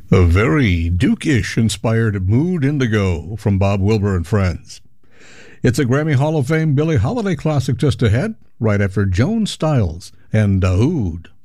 A very Duke-ish inspired Mood Indigo from Bob Wilber and Friends. It's a Grammy Hall of Fame Billie Holiday classic just ahead, right after Joan Styles and Dahoud.